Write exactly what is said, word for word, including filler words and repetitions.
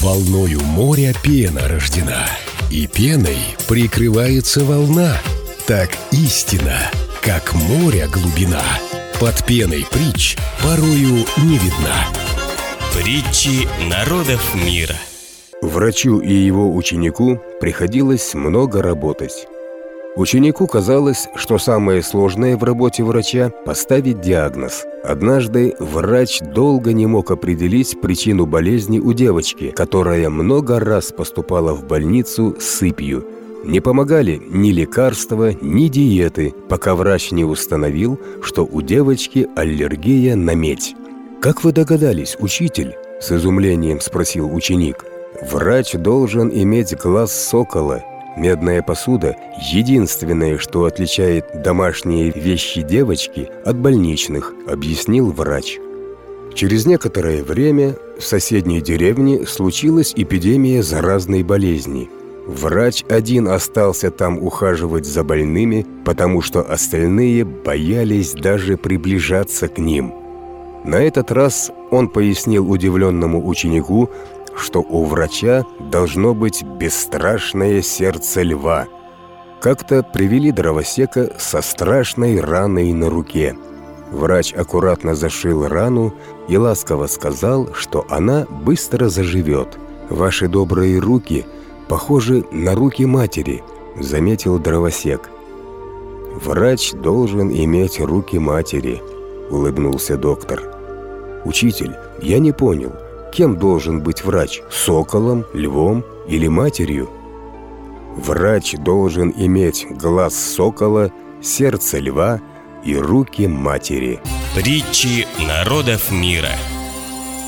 Волною моря пена рождена, и пеной прикрывается волна. Так истина, как море глубина, под пеной притч порою не видна. Притчи народов мира. Врачу и его ученику приходилось много работать. Ученику казалось, что самое сложное в работе врача – поставить диагноз. Однажды врач долго не мог определить причину болезни у девочки, которая много раз поступала в больницу с сыпью. Не помогали ни лекарства, ни диеты, пока врач не установил, что у девочки аллергия на медь. «Как вы догадались, учитель?» – с изумлением спросил ученик. «Врач должен иметь глаз сокола. Медная посуда – единственное, что отличает домашние вещи девочки от больничных», – объяснил врач. Через некоторое время в соседней деревне случилась эпидемия заразной болезни. Врач один остался там ухаживать за больными, потому что остальные боялись даже приближаться к ним. На этот раз он пояснил удивленному ученику, что у врача должно быть бесстрашное сердце льва. Как-то привели дровосека со страшной раной на руке. Врач аккуратно зашил рану и ласково сказал, что она быстро заживет. «Ваши добрые руки похожи на руки матери», — заметил дровосек. «Врач должен иметь руки матери», — улыбнулся доктор. «Учитель, я не понял, кем должен быть врач – соколом, львом или матерью?» «Врач должен иметь глаз сокола, сердце льва и руки матери». Притчи народов мира.